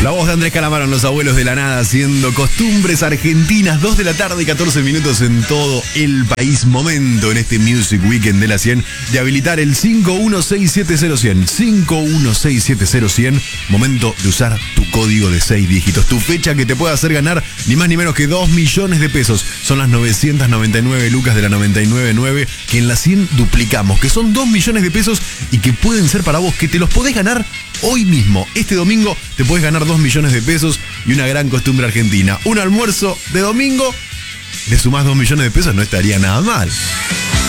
La voz de Andrés Calamaro en Los Abuelos de la Nada, haciendo costumbres argentinas, 2 de la tarde y 14 minutos en todo el país. Momento en este Music Weekend de la 100 de habilitar el 516701000. 516701000. Momento de usar tu código de 6 dígitos. Tu fecha que te puede hacer ganar ni más ni menos que 2 millones de pesos. Son las 999 lucas de la 999 que en la 100 duplicamos, que son 2 millones de pesos y que pueden ser para vos, que te los podés ganar hoy mismo. Este domingo te podés ganar 2 millones de pesos y una gran costumbre argentina. Un almuerzo de domingo, le sumás 2 millones de pesos, no estaría nada mal.